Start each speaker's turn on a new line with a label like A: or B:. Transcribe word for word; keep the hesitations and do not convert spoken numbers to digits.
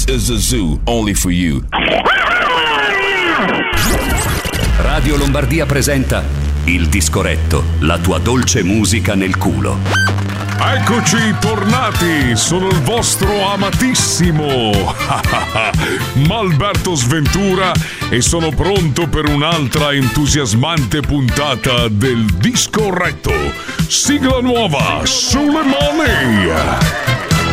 A: This is a zoo only for you.
B: Radio Lombardia presenta Il Discoretto, la tua dolce musica nel culo.
C: Eccoci tornati, sono il vostro amatissimo Malberto Sventura e sono pronto per un'altra entusiasmante puntata del Discoretto. Sigla nuova sulle mani.